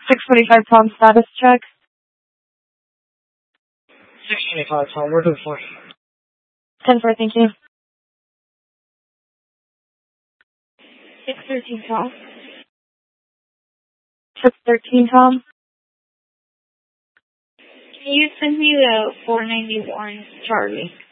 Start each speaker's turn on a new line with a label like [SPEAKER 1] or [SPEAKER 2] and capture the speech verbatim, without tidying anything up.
[SPEAKER 1] six twenty-five Tom, status check.
[SPEAKER 2] six twenty-five Tom, we're good for
[SPEAKER 1] ten four, thank you.
[SPEAKER 3] six thirteen Tom.
[SPEAKER 1] six thirteen Tom.
[SPEAKER 3] Can you send me the four ninety-one Charlie?